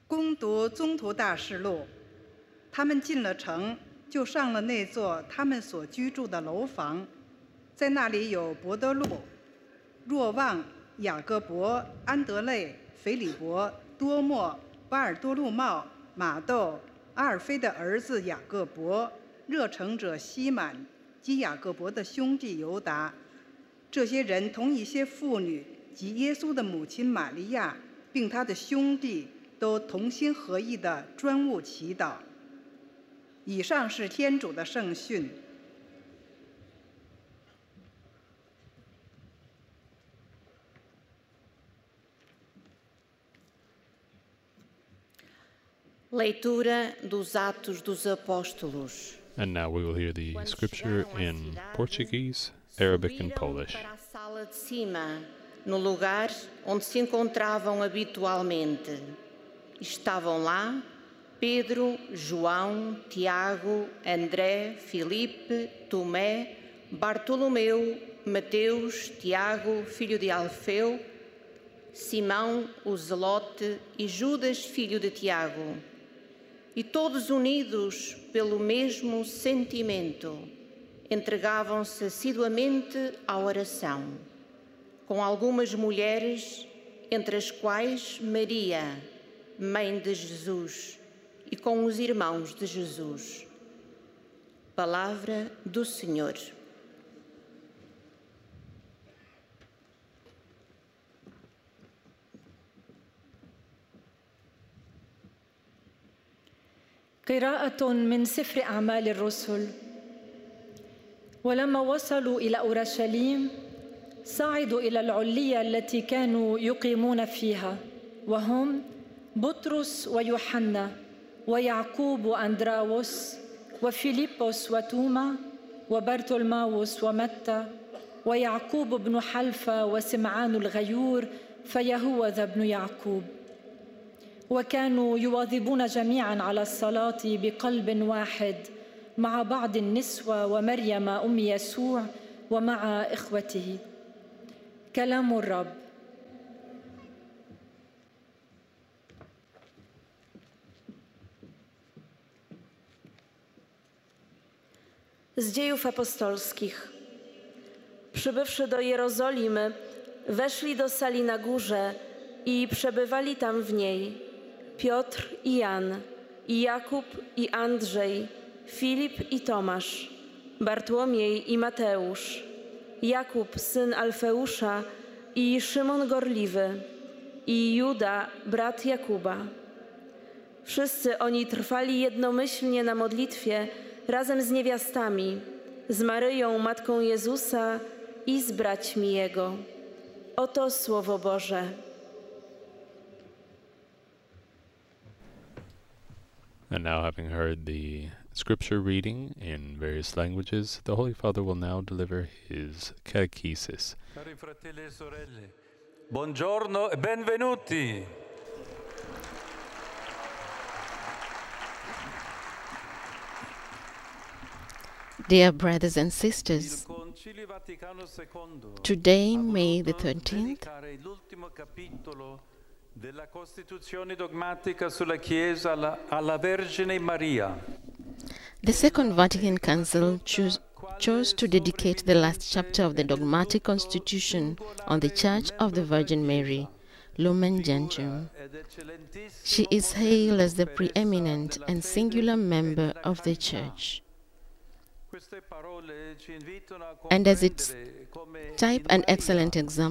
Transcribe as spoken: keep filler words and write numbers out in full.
攻读宗徒大事录。他们进了城，就上了那座他们所居住的楼房，在那里有伯多禄、若望、雅各伯、安德肋、腓利伯、多默、巴尔多禄茂、马窦、阿尔菲的儿子雅各伯、热诚者西满及雅各伯的兄弟犹达。这些人同一些妇女及耶稣的母亲玛利亚，并他的兄弟，都同心合意地专务祈祷。以上是天主的圣训。 Leitura dos Atos dos Apóstolos. And now we will hear the scripture in Portuguese, Arabic, and Polish. Para a sala de cima, no lugar onde se encontravam habitualmente. Estavam lá Pedro, João, Tiago, André, Filipe, Tomé, Bartolomeu, Mateus, Tiago, filho de Alfeu, Simão, o Zelote e Judas, filho de Tiago. E todos unidos pelo mesmo sentimento, entregavam-se assiduamente à oração, com algumas mulheres, entre as quais Maria, mãe de Jesus, e com os irmãos de Jesus. Palavra do Senhor. قراءة من سفر أعمال الرسل. ولما وصلوا إلى أورشليم صعدوا إلى العلية التي كانوا يقيمون فيها، وهم بطرس ويوحنا ويعقوب وأندراوس وفيليبوس وتوما وبرتولماوس ومتى ويعقوب بن حلفة وسمعان الغيور فيهوذا بن يعقوب. وكانوا يواظبون جميعاً على الصلاة بقلب واحد مع بعض النسوة ومريم أم يسوع ومع إخوته. كلام الرب. Z dziejów apostolskich. Przybywszy do Jerozolimy, weszli do sali na górze i przebywali tam w niej Piotr i Jan, i Jakub i Andrzej, Filip i Tomasz, Bartłomiej i Mateusz, Jakub syn Alfeusza i Szymon Gorliwy, i Juda, brat Jakuba. Wszyscy oni trwali jednomyślnie na modlitwie razem z niewiastami, z Maryją, matką Jezusa i z braćmi Jego. Oto Słowo Boże. And now, having heard the scripture reading in various languages, the Holy Father will now deliver his catechesis. Cari fratelli e sorelle, buongiorno e benvenuti. Dear brothers and sisters, today, May the thirteenth, della Costituzione dogmatica sulla Chiesa alla, alla Vergine Maria. The Second Vatican Council chose, chose to dedicate the last chapter of the dogmatic constitution on the Church of the Virgin Mary, Lumen Gentium. She is hailed as the preeminent and singular member of the Church. And as its type and excellent example,